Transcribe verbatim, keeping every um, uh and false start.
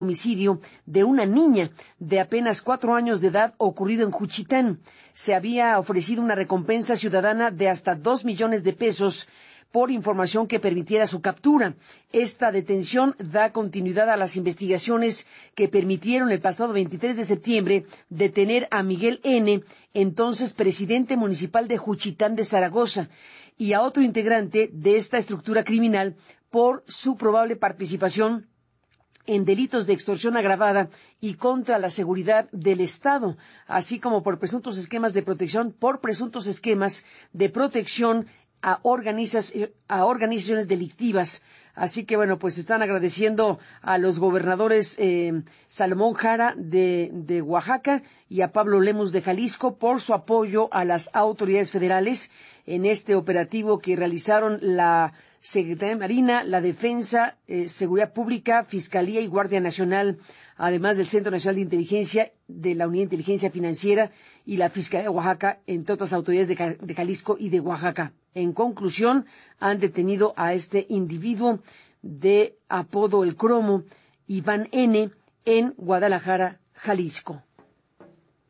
homicidio de una niña de apenas cuatro años de edad ocurrido en Juchitán. Se había ofrecido una recompensa ciudadana de hasta dos millones de pesos por información que permitiera su captura. Esta detención da continuidad a las investigaciones que permitieron el pasado veintitrés de septiembre detener a Miguel N., entonces presidente municipal de Juchitán de Zaragoza, y a otro integrante de esta estructura criminal por su probable participación en delitos de extorsión agravada y contra la seguridad del Estado, así como por presuntos esquemas de protección, por presuntos esquemas de protección a, organizas, a organizaciones delictivas. Así que, bueno, pues están agradeciendo a los gobernadores eh, Salomón Jara de, de Oaxaca y a Pablo Lemus de Jalisco por su apoyo a las autoridades federales en este operativo que realizaron la Secretaría de Marina, la Defensa, eh, Seguridad Pública, Fiscalía y Guardia Nacional, además del Centro Nacional de Inteligencia, de la Unidad de Inteligencia Financiera y la Fiscalía de Oaxaca, entre otras autoridades de, de Jalisco y de Oaxaca. En conclusión, han detenido a este individuo de apodo El Cromo, Iván N., en Guadalajara, Jalisco.